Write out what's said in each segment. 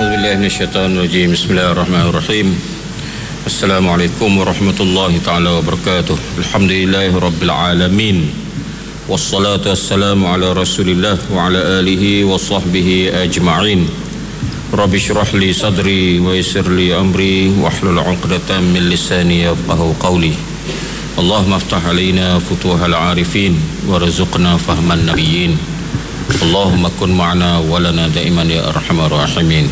A'udzubillahi minasyaitonirrajim. Bismillahirrahmanirrahim. Assalamualaikum warahmatullahi taala wabarakatuh. Alhamdulillahirabbil alamin. Wassalatu wassalamu ala Rasulillah wa ala alihi wa sahbihi ajma'in. Rabbi shrah li sadri wa yassir li amri wahlul 'uqdatam min lisani yafqahu qawli. Allahumma iftah alaina futuhal 'arifin warzuqna fahman nabiyyin. Allahumma kun ma'ana walana da'iman ya arhamar rahimin.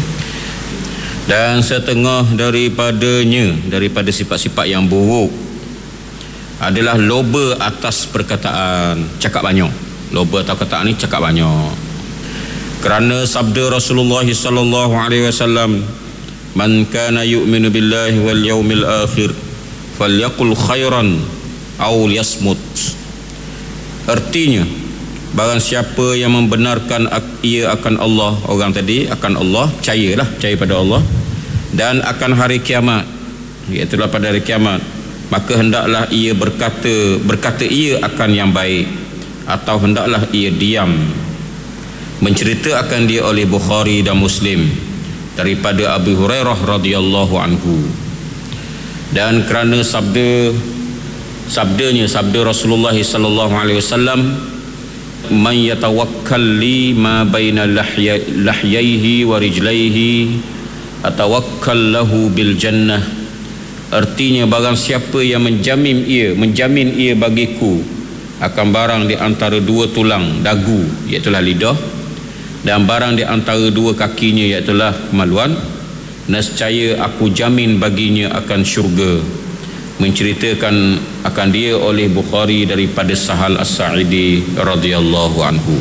Dan setengah daripada sifat-sifat yang buruk adalah loba atas perkataan, cakap banyak. Loba atas perkataan ni cakap banyak. Kerana sabda Rasulullah sallallahu alaihi wasallam, "Man kana yu'minu billahi wal yaumil akhir falyaqul khairan aw liyasmut." Artinya, barang siapa yang membenarkan ia akan Allah, orang tadi akan Allah, percaya pada Allah dan akan hari kiamat, iaitu pada hari kiamat, maka hendaklah ia berkata ia akan yang baik, atau hendaklah ia diam. Menceritakan dia oleh Bukhari dan Muslim daripada Abu Hurairah radhiyallahu anhu. Dan kerana sabda Rasulullah sallallahu alaihi wasallam, "Man yatawakkal li ma baina lahyaihi wa rijlaihi atawakkal lahu bil jannah." Artinya, barang siapa yang menjamin ia bagiku akan barang di antara dua tulang dagu, iaitu lidah, dan barang di antara dua kakinya, iaitu kemaluan, nescaya aku jamin baginya akan syurga. Menceritakan akan dia oleh Bukhari daripada Sahal As-Sa'idi radhiyallahu anhu.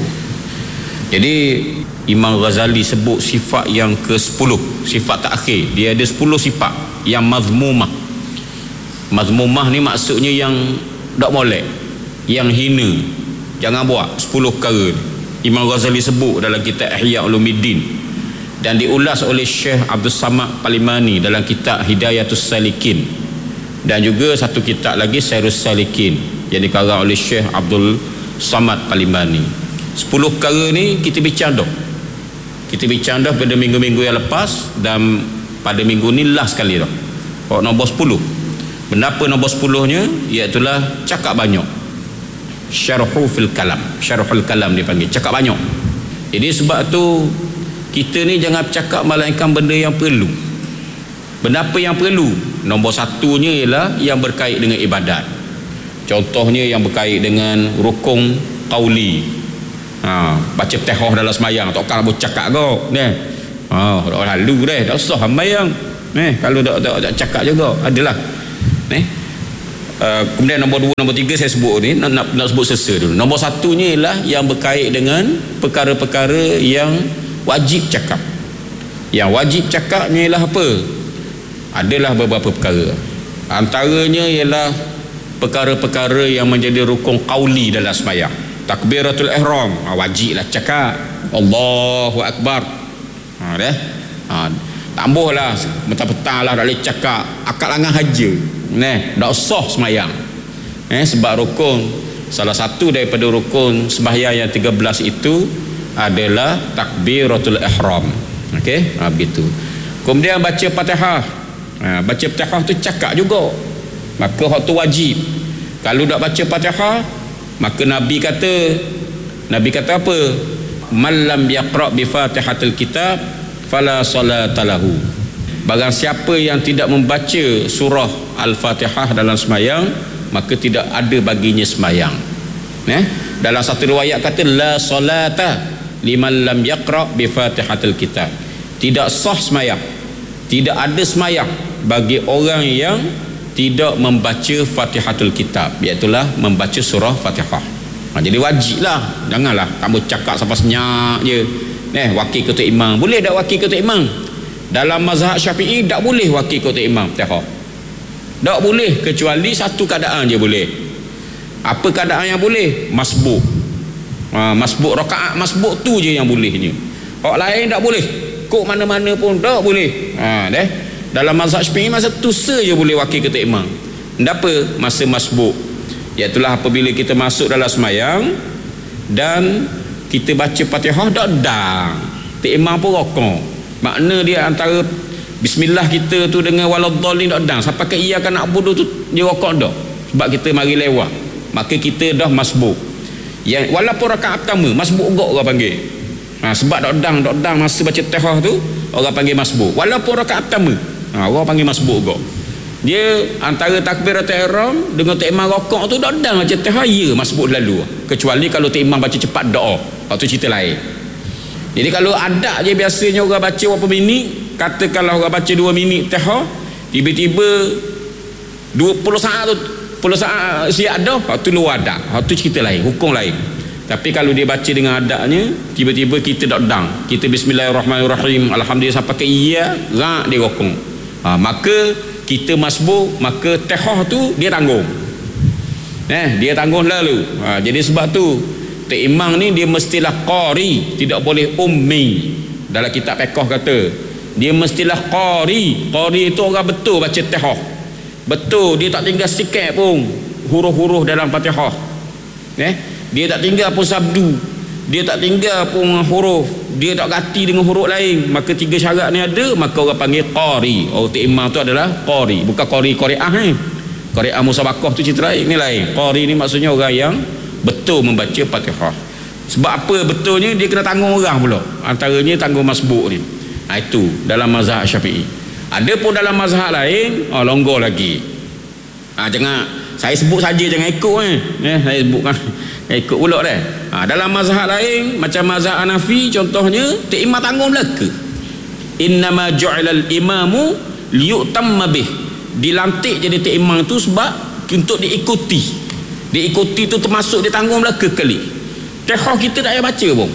Jadi Imam Ghazali sebut sifat yang ke-10, sifat terakhir. Dia ada 10 sifat yang mazmumah. Mazmumah ni maksudnya yang tak molek, yang hina, jangan buat 10 perkara ni. Imam Ghazali sebut dalam kitab Ihya Ulumuddin dan diulas oleh Syekh Abdul Samad Palimani dalam kitab Hidayatus Salikin, dan juga satu kitab lagi Sairus Salikin yang dikarang oleh Syekh Abdul Samad Palimani. 10 perkara ni kita bincang dah pada minggu-minggu yang lepas, dan pada minggu ni last sekali dah. Nombor 10. Kenapa nombor 10-nya? Iaitulah cakap banyak. Syarhul kalam dipanggil, cakap banyak. Jadi sebab tu kita ni jangan cakap melainkan benda yang perlu. Benda apa yang perlu? Nombor 1-nya ialah yang berkait dengan ibadat. Contohnya yang berkait dengan rukun qauli. Baca Fatihah dalam sembahyang, tak kala bercakap kau. Lalu dah usah sembahyang. Kalau tak cakap juga adalah. Kemudian nombor 2, nombor 3 saya sebut ni, nak sebut sesa dulu. Nombor 1-nya ialah yang berkait dengan perkara-perkara yang wajib cakap. Yang wajib cakapnya ialah apa? Adalah beberapa perkara. Antaranya ialah perkara-perkara yang menjadi rukun qauli dalam sembahyang. Takbiratul ihram, wajiblah cakap Allahu akbar. Tambahlah petang-petang lah tak boleh cakap akal angan haja. Tak usah sembahyang. Sebab rukun, salah satu daripada rukun sembahyang yang 13 itu adalah takbiratul ihram. Begitu. Kemudian baca Fatihah. Baca Fatihah tu cakap juga, maka hak tu wajib. Kalau tak baca Fatihah, maka Nabi kata apa? Man lam yaqra bi Fatihatil kitab fala salata lahu. Barang siapa yang tidak membaca surah Al-Fatihah dalam sembahyang, maka tidak ada baginya sembahyang. Dalam satu riwayat kata la salata liman lam yaqra bi Fatihatil kitab. Tidak sah sembahyang, tidak ada sembahyang bagi orang yang tidak membaca Fatihatul Kitab, iaitulah membaca surah Fatihah. Jadi wajiblah, janganlah kamu cakap sampai senyak je. Wakil ketua imam, boleh tak wakil ketua imam? Dalam mazhab Syafi'i tak boleh wakil ketua imam Fatihah. Tak boleh, kecuali satu keadaan je boleh. Apa keadaan yang boleh? Masbuk. Masbuk rakaat, masbuk tu je yang bolehnya. Orang lain tak boleh. Kok mana-mana pun tak boleh. Dalam mazhab Syafi'i masa tu saja boleh wakil ketua imam. Kenapa? Masa masbuk. Iaitulah apabila kita masuk dalam sembahyang dan kita baca Fatihah dak dang. Tok imam pun rokok. Makna dia antara bismillah kita tu dengan waladdallin tak dang. Sampai ke iyyaka na'budu tu dia rokok dah. Sebab kita mari lewat. Maka kita dah masbuk. Yang walaupun rakaat pertama masbuk juga orang panggil. Sebab tak dang masa baca tahiyat tu orang panggil masbuk. Walaupun rakaat pertama, orang panggil masbuk juga. Dia antara takbiratul ihram dengan tok imam rokok tu tak dang baca tahiyat, ya masbuk lalu. Kecuali kalau tok imam baca cepat doa. Waktu cerita lain. Jadi kalau ada je biasanya orang baca berapa minit, katakanlah orang baca 2 minit tahiyat, tiba-tiba 20 saat tu 10 saat siap dah, waktu luar adak, waktu cerita lain, hukum lain. Tapi kalau dia baca dengan adaknya, tiba-tiba kita tak dang, kita bismillahirrahmanirrahim, alhamdulillah sampai ke iya, rak dia rokong, maka kita masbuk, maka tahiyat tu dia tanggung, dia tanggung lalu. Jadi sebab tu tok imam ni dia mestilah qari, tidak boleh ummi. Dalam kitab fiqh kata dia mestilah qari. Qari itu orang betul baca tahiyat, betul, dia tak tinggal sikit pun huruf-huruf dalam Fatihah. Dia tak tinggal pun sabdu, dia tak tinggal pun huruf, dia tak ganti dengan huruf lain. Maka 3 syarat ni ada, maka orang panggil qari. Tok imam tu adalah qari, bukan qari'ah qari'ah musabaqah tu cerita lain. Ni lain. Qari ni maksudnya orang yang betul membaca Fatihah. Sebab apa betulnya? Dia kena tanggung orang pula, antaranya tanggung masbuk ni. Itu dalam mazhab Syafi'i. Ada pun dalam mazhab lain longgar lagi. Jangan saya sebut saja, jangan ikut saya sebutkan ikut pula dah. Dalam mazhab lain macam mazhab Hanafi contohnya, tok imam tanggung belaka. Innama ju'ilal imamu liyutamma bih. Dilantik jadi tok imam tu sebab untuk diikuti. Diikuti tu termasuk dia tanggung belaka kali. Tahiyat kita tak payah baca pun.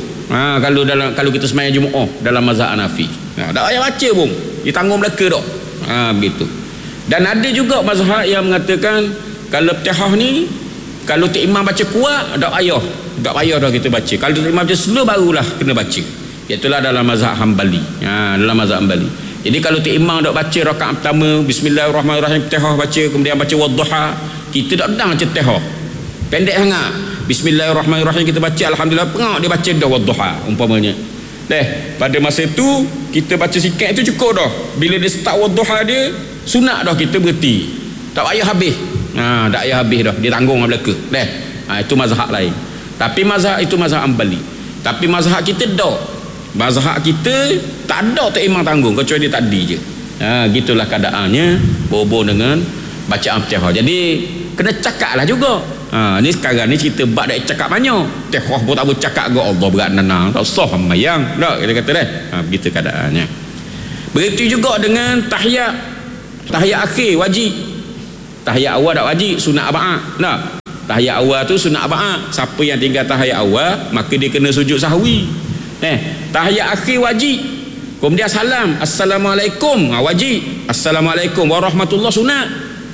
Kalau kita sembahyang Jumaat dalam mazhab Hanafi, tak payah baca pun, ditanggung belaka dak. Begitu. Dan ada juga mazhab yang mengatakan kalau tahiyat ni kalau tok imam baca kuat tak payah dah kita baca. Kalau tok imam baca slow barulah kena baca. Itulah dalam mazhab Hambali. Dalam mazhab Hambali. Jadi kalau tok imam dak baca rakaat pertama bismillahirrahmanirrahim tahiyat baca, kemudian baca wadduha, kita tak dang baca tahiyat. Pendek sangat. Bismillahirrahmanirrahim kita baca, alhamdulillah pengak dia baca dah wadduha umpamanya. Pada masa tu kita baca sikit tu cukup dah. Bila dia start wadduha dia sunat dah kita berhenti. Tak payah habis. Tak payah habis dah, dia tanggung belaka. Itu mazhab lain. Tapi mazhab itu mazhab Hambali. Tapi mazhab kita dak. Mazhab kita tak ada tok imam tanggung kecuali dia tadi je. Gitulah keadaannya berhubung dengan bacaan Fatihah. Jadi kena cakaplah juga. Ni sekarang ni cerita bab dak cakap banyak. Tahiyat pun tak boleh cakap ke Allah berat nanang. Tak usah sembahyang. Tak kita kata dah. Begitu keadaannya. Begitu juga dengan tahiyat. Tahiyat akhir wajib. Tahiyat awal tak wajib, sunat arba'ah. Nah, tahiyat awal tu sunat arba'ah. Siapa yang tinggal tahiyat awal maka dia kena sujud sahwi. Tahiyat akhir wajib. Kemudian salam, assalamualaikum wajib. Assalamualaikum warahmatullahi sunat.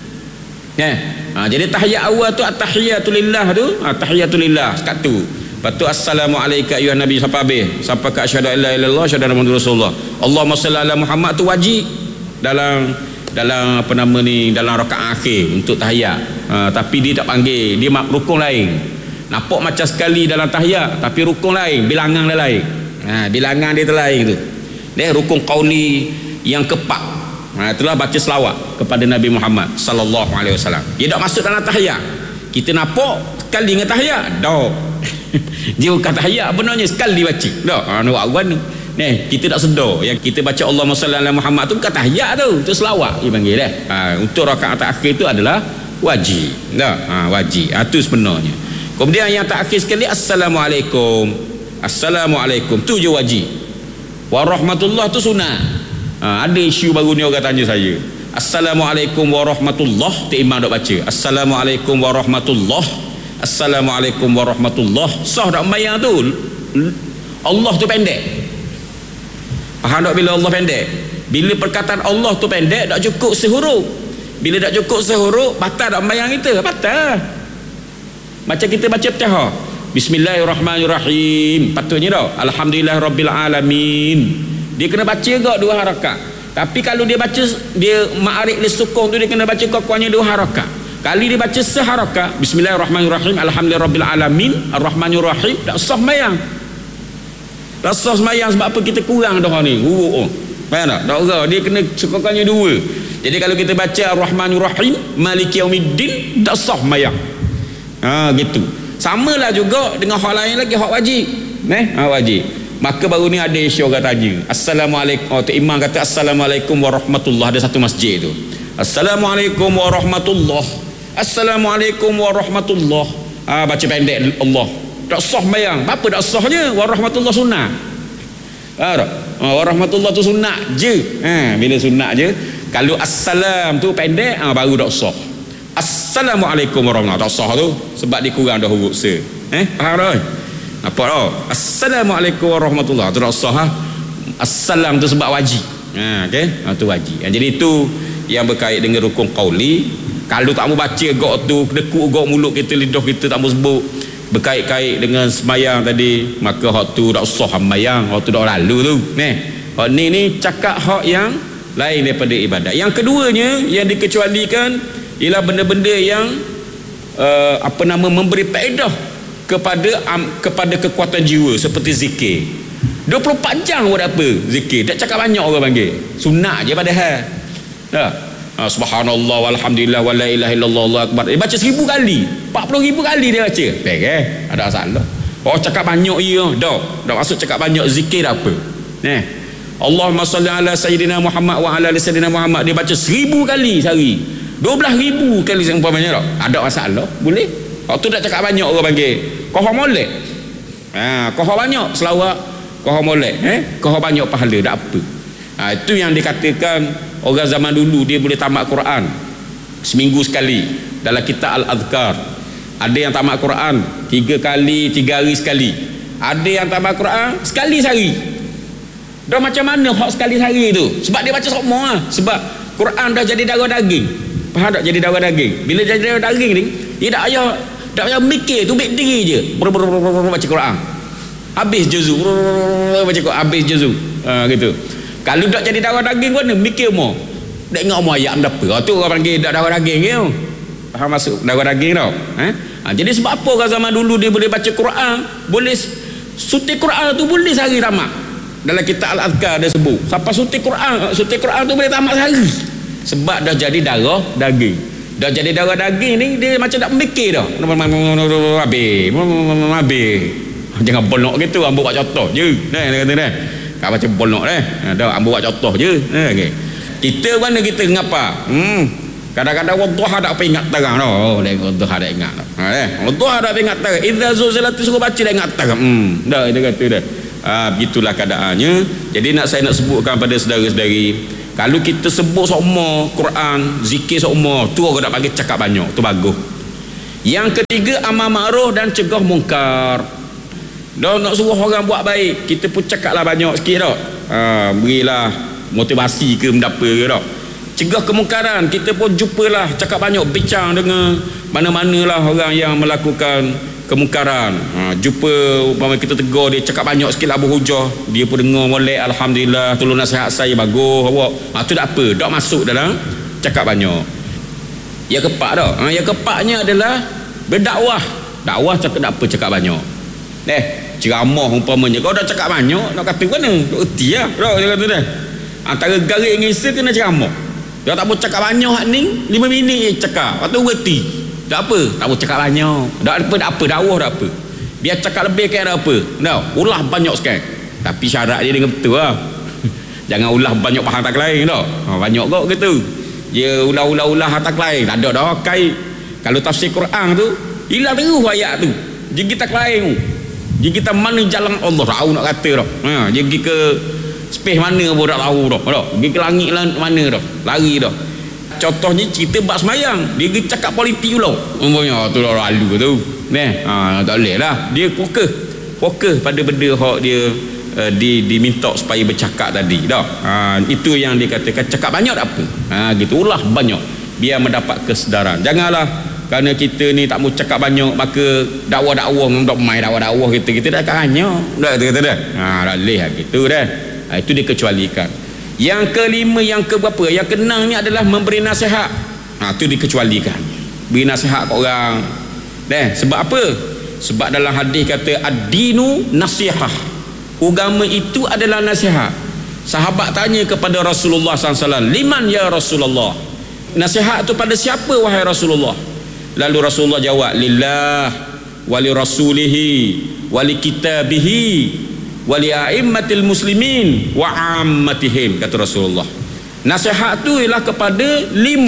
Jadi tahiyat awal tu at-tahiyatulillah tu, tahiyatulillah sekat tu. Lepas tu assalamualaikum ayuhan nabi sampai habis, sampai ke asyhadu an la ilaha illallah asyhadu anna muhammadar rasulullah. Allahumma shalli ala Muhammad tu wajib dalam apa nama ni, dalam rakaat akhir untuk tahiyat. Tapi dia tak panggil, dia rukun lain. Nampak macam sekali dalam tahiyat tapi rukun lain, bilangan dia lain. Bilangan dia lain tu. Dia rukun qauli yang keempat. Itulah baca selawat kepada Nabi Muhammad sallallahu alaihi wasallam. Dia tak masuk dalam tahiyat. Kita nampak sekali dengan tahiyat. Dak. Dia bukan tahiyat benarnya, sekali baca. Dak. Nak buat ni. Kita tak sedar yang kita baca Allahumma shalli ala Muhammad tu bukan tahiyat tu, itu selawat dia panggil dah. Untuk rakaat akhir tu adalah wajib. Wajib. Itu sebenarnya. Kemudian yang terakhir sekali assalamualaikum. Assalamualaikum tu je wajib. Warahmatullah tu sunat. Ada isu baru ni orang tanya saya. Assalamualaikum warahmatullah, tok imam dak baca. Assalamualaikum warahmatullah. Assalamualaikum warahmatullah. Sah tak sembahyang tu? Allah tu pendek. Faham tak bila Allah pendek? Bila perkataan Allah tu pendek tak cukup sehuruf. Bila tak cukup sehuruf batal tak sembahyang kita? Batal. Macam kita baca Fatihah. Bismillahirrahmanirrahim. Patutnya dah alhamdulillahirabbil alamin. Dia kena baca juga 2 harakat. Tapi kalau dia baca, dia ma'arif li sukun tu dia kena baca kuat-kuatnya 2 harakat. Kali dia baca seharakat, bismillahirrahmanirrahim, alhamdulillahirabbil alamin, arrahmanirrahim, tak sah sembahyang. Tak sah semayang sebab apa? Kita kurang dah ni. Buruk. Faham tak? Tak orang dia kena sekurang-kurangnya 2. Jadi kalau kita baca Ar-Rahmanur Rahim, Maliki Yaumiddin, tak sah semayang. Gitu. Samalah juga dengan hak lain lagi, hak wajib. Hak wajib. Maka baru ni ada isu orang tanya, Assalamualaikum. Tu imam kata Assalamualaikum warahmatullahi. Ada satu masjid tu. Assalamualaikum warahmatullahi. Assalamualaikum warahmatullahi. Baca pendek Allah. Tak sah bayang. Apa tak sahnya? Warahmatullah sunnah. Warahmatullah tu sunnah je. Bila sunnah je. Kalau assalam tu pendek, baru tak sah. Assalamualaikum warahmatullahi. Tak sah tu sebab dia kurang dah huruf se. Faham tak? Apa tau? Assalamualaikum warahmatullahi. Tu tak sah. Assalam tu sebab wajib. Okey, tu wajib. Jadi itu yang berkait dengan rukun qauli. Kalau tak mau baca gok tu, dekuk gok mulut kita, lidah kita tak mau sebut berkait-kait dengan semayang tadi, maka hak tu tak sah semayang, hak tu dah lalu tu. Hak ni cakap hak yang lain daripada ibadat. Yang keduanya yang dikecualikan ialah benda-benda yang memberi faedah kepada kekuatan jiwa, seperti zikir. 24 jam buat apa? Zikir. Tak cakap banyak orang panggil. Sunat je padahal. Subhanallah walhamdulillah wala ilaha illallah Allahu akbar. Dia baca 1000 kali, 40,000 kali dia baca. Ada masalah. Cakap banyak dah maksud cakap banyak zikir apa? Allahumma salli ala sayyidina Muhammad wa ala ali sayyidina Muhammad, dia baca 1000 kali sehari. 12,000 kali seumpamanya dah. Ada masalah? Boleh. Tu tak cakap banyak orang panggil. Kau molek. Kau banyak selawat, kau molek. Kau banyak pahala tak apa. Itu yang dikatakan orang zaman dulu dia boleh tamat Quran seminggu sekali dalam kitab Al-Adhkar. Ada yang tamat Quran 3 kali 3 hari sekali. Ada yang tamat Quran sekali sehari. Dah macam mana hak sekali sehari tu? Sebab dia baca semua. Sebab Quran dah jadi darah daging. Faham tak? Jadi darah daging. Bila jadi darah daging ni, dia tak payah mikir, tu baik diri je. Baca Quran. Habis juzuk. Baca Quran habis juzuk. Gitu. Kalau tak jadi darah daging mana mikir mau. Tak ingat mau ayat apa. Tu orang panggil darah daging ke. Faham masuk darah daging tau. Jadi sebab apa orang zaman dulu dia boleh baca Quran, boleh suti Quran tu boleh sehari tamat. Dalam kitab Al-Adhkar dia sebut. Sampai suti Quran tu boleh tamat sehari. Sebab dah jadi darah daging. Dah jadi darah daging ni dia macam tak mikir dah. Habis. Jangan bolok gitu, ambil buat contoh je. Dia kata dah. Tak baca bolok dah ambil buat contoh je. Kita mana kita ngapa? Kadang-kadang wadduha tak apa ingat terang dah. Wadduha tak ingat dah. Wadduha tak ingat terang. Idza zulzilatis suruh baca dah ingat terang. Dah dia kata dah. Begitulah keadaannya. Jadi saya nak sebutkan pada saudara-saudari, kalau kita sebut semua Quran, zikir semua, tu orang nak panggil cakap banyak, tu bagus. Yang ketiga, amar ma'ruf dan cegah mungkar. Dah nak suruh orang buat baik, kita pun cakaplah banyak sikit dah. Berilah motivasi ke mendapa ke dah. Cegah kemungkaran, kita pun jumpalah cakap banyak, bincang dengan mana-manalah orang yang melakukan kemungkaran. Jumpa umpama kita tegur dia, cakap banyak sikitlah berhujah, dia pun dengar molek, alhamdulillah, tolong nasihat saya bagus awak. Tu tak apa, dak masuk dalam cakap banyak. Yang keempat dah. Yang keempatnya adalah berdakwah. Dakwah cakap apa cakap banyak. Ceramah umpamanya kau dah cakap banyak, nak kata mana? Tak erti lah. Dia kata dah. Antara garik ngisa kena ceramah. Dia tak mau cakap banyak ni, 5 minit je cakap. Lepas tu erti. Tak apa, tak mau cakap banyak. Tak apa, dakwah tak apa. Biar cakap lebih kan tak apa. Dah, ulah banyak sekarang. Tapi syarat dia dengan betul lah. Jangan ulah banyak pahang tak lain dah. Banyak kau gitu. Dia ulah tak lain. Tak ada dah kait. Kalau tafsir Quran tu, hilang terus ayat tu. Jadi kita lain tu. Jadi kita mana jalan Allah tahu nak kata dah. Dia pergi ke space mana pun tak tahu dah. Pergi ke langit mana dah. Lari dah. Contohnya cerita bab semayang, dia pergi cakap politik pula. Umpamanya tu dah lalu tu. Tak boleh lah. Dia fokus pada benda hak dia diminta supaya bercakap tadi dah. Itu yang dikatakan cakap banyak tak apa. Gitulah banyak biar mendapat kesedaran. Janganlah kerana kita ni tak mau cakap banyak maka dakwah-dakwah untuk main dakwah-dakwah kita dah banyak. Dah kata dah. Dah leh gitu dah. Itu dikecualikan. Yang kelima, yang keberapa? Yang keenam ni adalah memberi nasihat. Itu dikecualikan. Beri nasihat kat orang. Sebab apa? Sebab dalam hadis kata ad-dinu nasihah. Agama itu adalah nasihat. Sahabat tanya kepada Rasulullah SAW, liman ya Rasulullah, nasihat itu pada siapa wahai Rasulullah? Lalu Rasulullah jawab, lillah wali rasulihi wali kitabihi wali a'immatil muslimin wa ammatihim, kata Rasulullah. Nasihat tu ialah kepada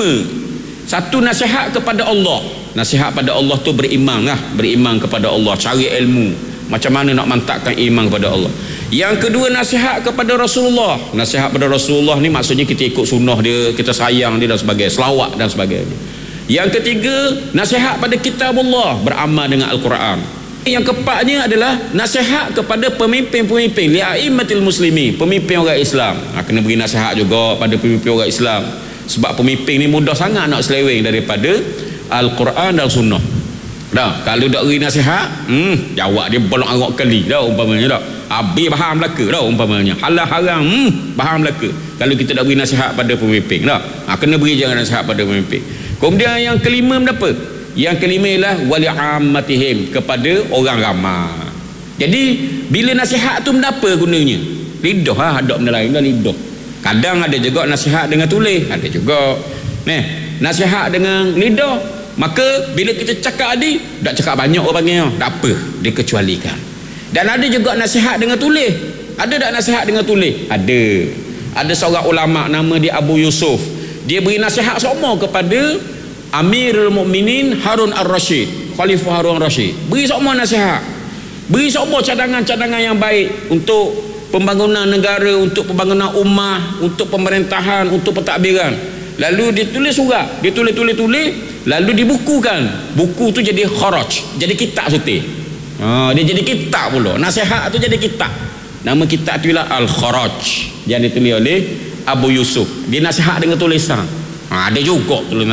5. Satu, nasihat kepada Allah. Nasihat pada Allah tu beriman lah, beriman kepada Allah, cari ilmu macam mana nak mantapkan iman kepada Allah. Yang kedua, nasihat kepada Rasulullah. Nasihat pada Rasulullah ni maksudnya kita ikut sunnah dia, kita sayang dia dan sebagainya, selawat dan sebagainya. Yang ketiga, nasihat pada kitabullah, beramal dengan Al-Quran. Yang keempatnya adalah nasihat kepada pemimpin-pemimpin, li'a'immatil muslimin, pemimpin orang Islam. Kena beri nasihat juga pada pemimpin orang Islam, sebab pemimpin ni mudah sangat nak seleweng daripada Al-Quran dan sunnah. Dah, kalau tak beri nasihat, jawab dia bolong arok kali dah umpamanya dah. Habis bahan Melaka dah umpamanya. Halal haram, bahan Melaka. Kalau kita tak beri nasihat pada pemimpin dah. Kena beri jangan nasihat pada pemimpin. Kemudian yang kelima apa? Yang kelima ialah wali ammatihim, kepada orang ramai. Jadi bila nasihat tu apa gunanya? Lidah ada benda lain dah lidah. Kadang ada juga nasihat dengan tulis, ada juga. Nasihat dengan lidah. Maka bila kita cakap tadi, tak cakap banyak orang panggil, tak apa, dikecualikan. Dan ada juga nasihat dengan tulis. Ada tak nasihat dengan tulis? Ada. Ada seorang ulama nama dia Abu Yusuf. Dia beri nasihat semua kepada Amirul Mukminin Harun Ar-Rasyid, Khalifah Harun Ar-Rasyid. Beri semua nasihat. Beri semua cadangan-cadangan yang baik untuk pembangunan negara, untuk pembangunan ummah, untuk pemerintahan, untuk pentadbiran. Lalu dia tulis surat, dia tulis, lalu dibukukan. Buku tu jadi kharaj, jadi kitab suti. Dia jadi kitab pula. Nasihat tu jadi kitab. Nama kitab tu ialah Al-Kharaj, yang ditulis oleh Abu Yusuf. Dia nasihat dengan tulisan. Ada juga tulis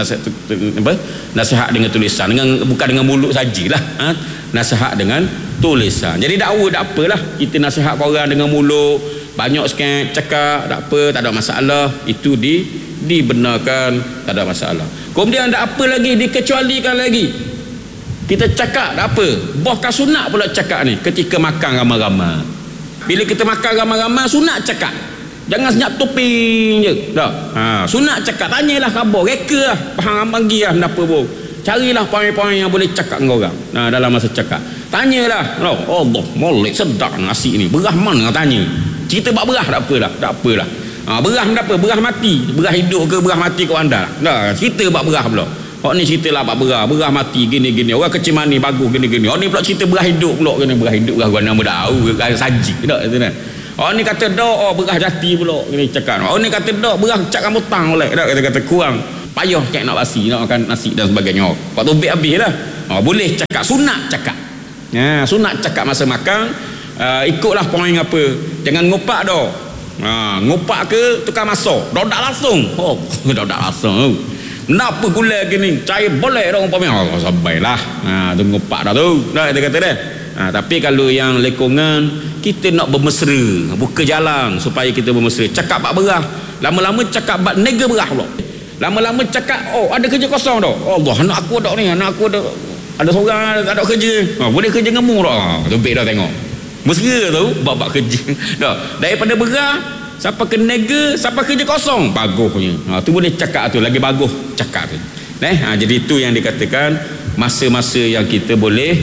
nasihat dengan tulisan, bukan dengan mulut sajalah. Nasihat dengan tulisan. Jadi dakwa tak apalah, kita nasihat orang dengan mulut banyak sikit cakap, tak apa, tak ada masalah. Itu dibenarkan, tak ada masalah. Kemudian tak apa lagi, dikecualikan lagi. Kita cakap tak apa, bahkan sunat pula cakap ni ketika makan ramai-ramai. Bila kita makan ramai-ramai, sunat cakap. Jangan senyap toping je dah. Sunat cakap, tanyalah khabar, reka lah, faham bagi lah apa pun. Carilah poin-poin yang boleh cakap dengan orang dalam masa cakap. Tanyalah, Allah molek sedap nasi ni, berah mana tanya. Cerita bab berah tak apalah, tak apalah. Berah apa? Berah mati, berah hidup ke berah mati kau anda. Dah, cerita bab berah pula. Hak ni ceritalah bab berah mati gini-gini. Orang kecil mani bagus gini-gini. Hak ni pula cerita berah hidup pula, kena berah hidup berah nama tahu ke saji tak tu kan. Hak ni kata dak berah jati pula kena cakap. Hak ni kata dak berah cak rambutan oleh dak kata kurang payah cak nak basi, nak makan nasi dan sebagainya. Pak tu habislah. Boleh cakap, sunat cakap. Sunat cakap masa makan. Ikutlah poin apa. Jangan ngopak dah. Ngopak ke tukar masuk, dodak langsung. Dodak langsung. Kenapa gula gini? Cair boleh dah umpamanya. Sampailah. Tu ngopak dah tu. Dah kita kata dah. Tapi kalau yang lekongan, kita nak bermesra, buka jalan supaya kita bermesra. Cakap bab berah, lama-lama cakap bab nega berah pula. Lama-lama cakap, ada kerja kosong dah. Allah, anak aku ada ni, anak aku ada seorang tak ada kerja. Boleh kerja dengan mu dah. Topik dah tengok. Mesra tu bab kerja. Dah, daripada berah siapa ke nega, siapa kerja kosong, bagusnya. Tu boleh cakap tu, lagi bagus cakap tu. Jadi itu yang dikatakan masa-masa yang kita boleh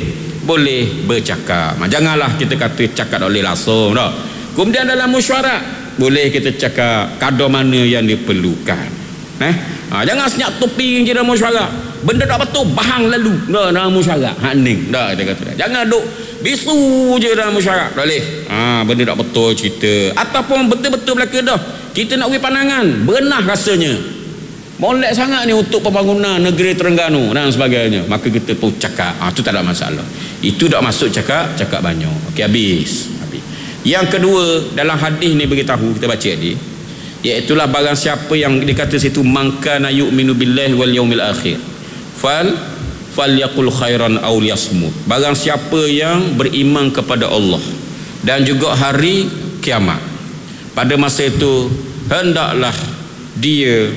bercakap. Janganlah kita kata cakap tak boleh langsung dah. Kemudian dalam mesyuarat boleh kita cakap kadar mana yang diperlukan. Jangan senyap topi je dalam mesyuarat. Benda tak betul bahang lalu dalam mesyuarat. Ning dah kita kata. Jangan duk bisu je dalam mesyuarat. Tak boleh. Benda tak betul cerita. Ataupun betul-betul belaka dah. Kita nak beri pandangan, berenah rasanya. Molek sangat ni untuk pembangunan negeri Terengganu dan sebagainya. Maka kita pun cakap. Itu tak ada masalah. Itu tak masuk cakap banyak. Okey, habis. Yang kedua, dalam hadis ni beritahu, kita baca tadi, iaitulah barang siapa yang dikata situ mangkana yu'minu billahi wal yaumil akhir falyaqul khairan aw liyasmut. Barang siapa yang beriman kepada Allah dan juga hari kiamat, pada masa itu hendaklah dia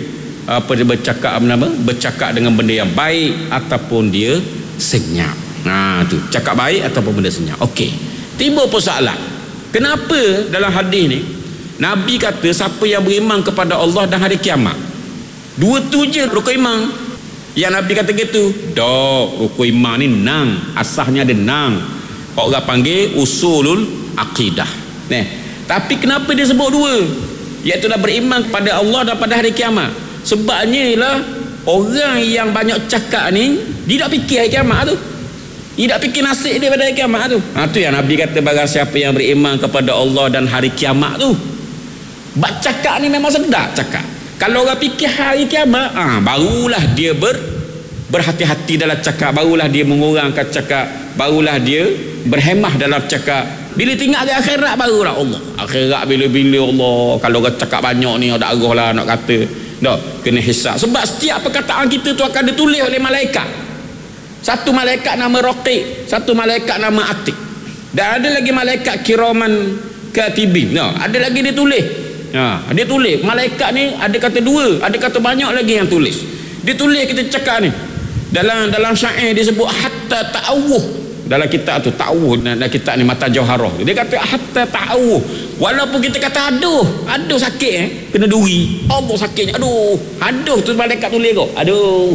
bercakap dengan benda yang baik ataupun dia senyap. Tu cakap baik ataupun benda senyap. Okey, timbul persoalan. Kenapa dalam hadis ni Nabi kata siapa yang beriman kepada Allah dan hari kiamat, dua tu je rukun iman. Yang Nabi kata gitu, dok, rukun iman ni nang, asasnya ada nang. Orang panggil usulul aqidah. Tapi kenapa dia sebut dua? Iaitu beriman kepada Allah dan pada hari kiamat. Sebabnya ialah orang yang banyak cakap ni dia tak fikir hari kiamat tu. Dia tak fikir nasib dia pada hari kiamat tu. Tu yang Nabi kata barang siapa yang beriman kepada Allah dan hari kiamat tu. Bak cakap ni memang sedap cakap. Kalau orang fikir hari kiamat, barulah dia berhati-hati dalam cakap, barulah dia mengurangkan cakap, barulah dia berhemah dalam cakap. Bila tinggal ke akhirat barulah Allah. Akhirat bila-bila Allah. Kalau orang cakap banyak ni tak arah lah nak kata. Dah kena hisap. Sebab setiap perkataan kita tu akan ditulis oleh malaikat. Satu malaikat nama Raqiq, satu malaikat nama Atiq. Dan ada lagi malaikat kiraman katibin. Ada lagi dia tulis. Dia tulis. Malaikat ni ada kata dua, ada kata banyak lagi yang tulis. Dia tulis kita cakap ni. Dalam syair dia sebut hatta ta'awuh. Dalam kitab tu ta'awuh, dalam kitab ni Mata Jauharah, dia kata hatta ta'awuh. Walaupun kita kata aduh sakit kena duri. Allah sakitnya aduh tu malaikat tulis kau. Aduh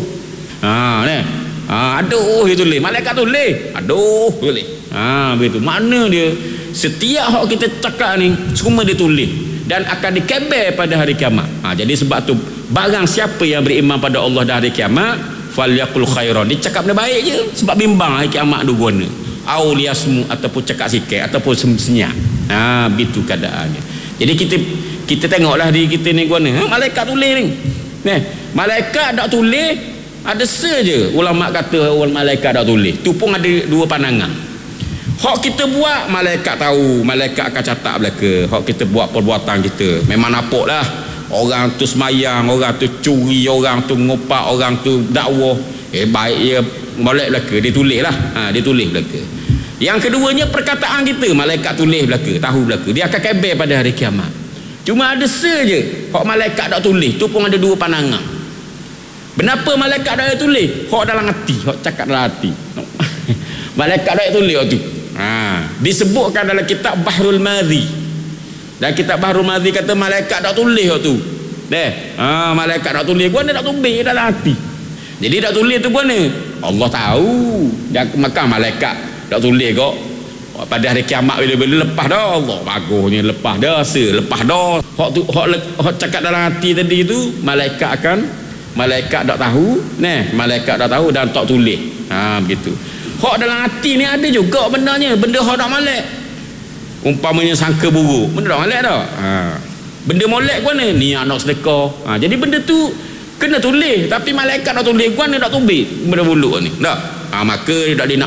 dia tulis. Malaikat tulis. Aduh tulis. Begitu. Mana dia setiap hak kita cakap ni semua dia tulis dan akan dikebel pada hari kiamat. Jadi sebab tu barang siapa yang beriman pada Allah dan hari kiamat falyaqul khairan, dia cakap benda baik je sebab bimbang hari kiamat tu guna. Au liyasmu, ataupun cakap sikit ataupun senyap. Begitu keadaannya. Jadi kita tengoklah diri kita ni guna. Malaikat tulis ni. Malaikat tak tulis ada saja ulama kata malaikat tak tulis. Tu pun ada dua pandangan. Hak kita buat malaikat tahu, malaikat akan catat belaka. Hak kita buat perbuatan kita memang nampaklah. Orang tu semayang, orang tu curi, orang tu ngopak, orang tu dakwah, baik dia molek belaka, dia tulis lah. Dia tulis belaka. Yang keduanya perkataan kita, malaikat tulis belaka, tahu belaka. Dia akan kebel pada hari kiamat. Cuma ada saja hak malaikat tak tulis, tu pun ada dua pandangan. Kenapa malaikat tak tulis? Hak dalam hati, hak cakap dalam hati. Malaikat tak tulis hak tu. Disebutkan dalam kitab Bahrul Madhi. Dan kitab Bahrul Madhi kata malaikat tak tulis tu. Malaikat tak tulis, gua tak tulis dalam hati. Jadi tak tulis tu gua Allah tahu. Dan maka malaikat tak tulis kok. Pada hari kiamat bila-bila lepas dah Allah bagusnya lepas dah lepas dah. Hak cakap dalam hati tadi tu malaikat tak tahu, malaikat tak tahu dan tak tulis. Begitu. Hak dalam hati ni ada juga bendanya, benda hak tak molek. Umpamanya sangka buruk, benda tak molek dah. Benda molek gua ni anak sedekah. Jadi benda tu kena tulis, tapi malaikat tak tulis, gua tak tulis benda buruk ni. Tak. Maka dia tak nak